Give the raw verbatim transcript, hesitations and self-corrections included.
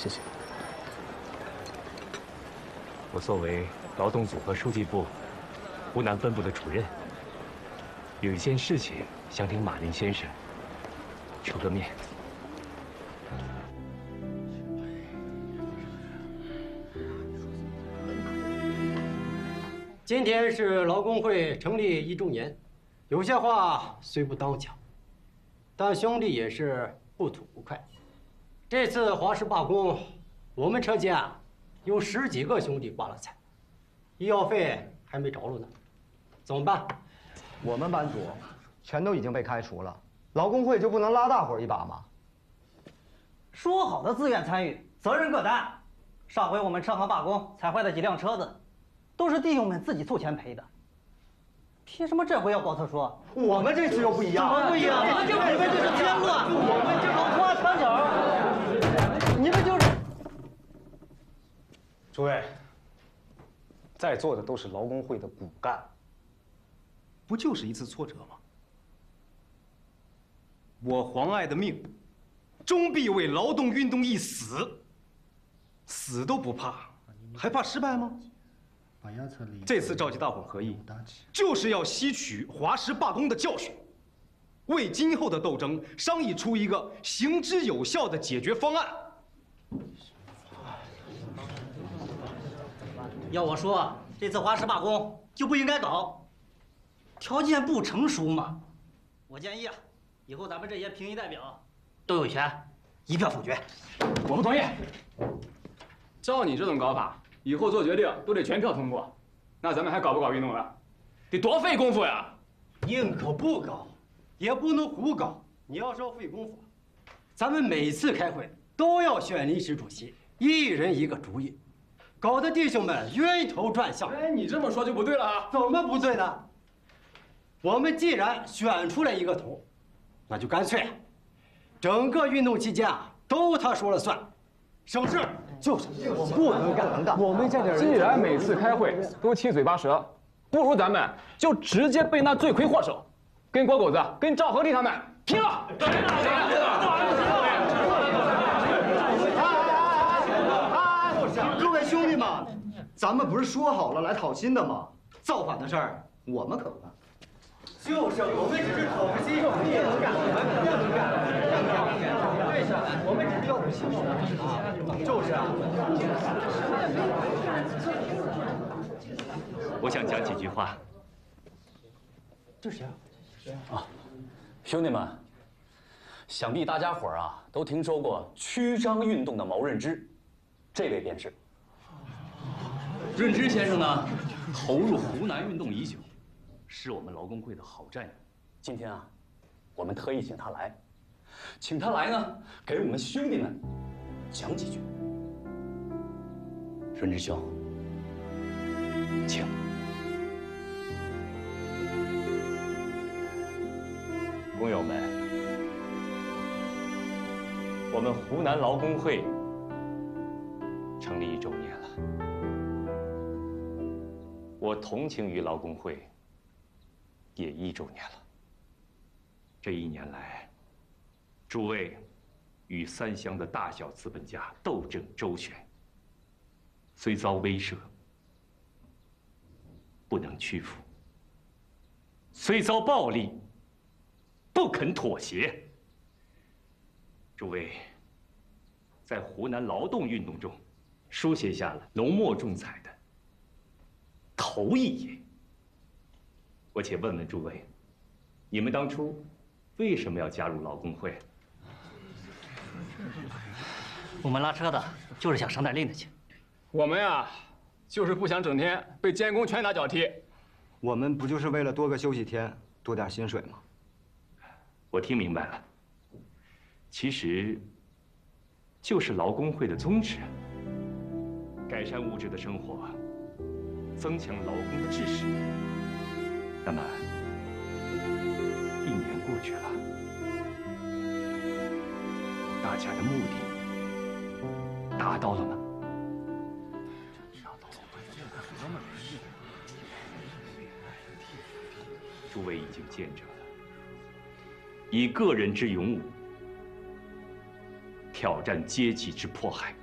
谢谢。 我作为劳动组和书记部湖南分部的主任，有一件事情想请马林先生出个面。 今天是劳工会成立一周年，有些话虽不当讲，但兄弟也是不吐不快。这次华师罢工，我们车间啊有十几个兄弟挂了彩，医药费还没着落呢，怎么办？ 我们班组全都已经被开除了，劳工会就不能拉大伙儿一把吗？ 说好的自愿参与，责任各担。上回我们车行罢工踩坏的几辆车子，都是弟兄们自己凑钱赔的。凭什么这回要报特殊？ 我们这次又不一样。 怎么不一样？你们这是添乱，我们这是花拳脚。你们就是…… 诸位，在座的都是劳工会的骨干，不就是一次挫折吗？我黄爱的命，终必为劳动运动一死，死都不怕，还怕失败吗？这次召集大伙合议，就是要吸取华师罢工的教训，为今后的斗争商议出一个行之有效的解决方案。 要我说，这次华师罢工就不应该搞，条件不成熟嘛。我建议啊，以后咱们这些评议代表都有权一票否决。 我不同意。照你这种搞法，以后做决定都得全票通过，那咱们还搞不搞运动了？得多费功夫呀！ 宁可不搞，也不能胡搞。你要说费功夫，咱们每次开会都要选临时主席，一人一个主意，搞得弟兄们晕头转向。 哎，你这么说就不对了啊！ 怎么不对呢？我们既然选出来一个头，那就干脆整个运动期间啊都他说了算，省事。就是不能干，我们这点人既然每次开会都七嘴八舌，不如咱们就直接被那罪魁祸首，跟郭狗子、跟赵和利他们拼了！ 各位兄弟们，咱们不是说好了来讨薪的吗？造反的事儿我们可不干。 就是我们只是讨个薪，我们也能干，我们不能干，为啥？我们只是要点薪水啊！就是啊。 我想讲几句话。 这谁啊？ 啊，兄弟们，想必大家伙儿啊都听说过曲张运动的毛润之，这位便是。润之先生呢，投入湖南运动已久，是我们劳工会的好战友。今天啊，我们特意请他来，请他来呢，给我们兄弟们讲几句。润之兄，请。 工友们，我们湖南劳工会成立一周年了。我同情于劳工会也一周年了。这一年来，诸位与三湘的大小资本家斗争周旋，虽遭威慑，不能屈服；虽遭暴力，不肯妥协。诸位在湖南劳动运动中书写下了浓墨重彩的头一页。我且问问诸位，你们当初为什么要加入劳工会？ 我们拉车的就是想省点力的钱。 我们呀，就是不想整天被监工拳打脚踢。 我们不就是为了多个休息天，多点薪水吗？ 我听明白了，其实就是劳工会的宗旨，改善物质的生活，增强劳工的志士。那么，一年过去了，大家的目的达到了吗？诸位已经见证了，以个人之勇武挑战阶级之迫害，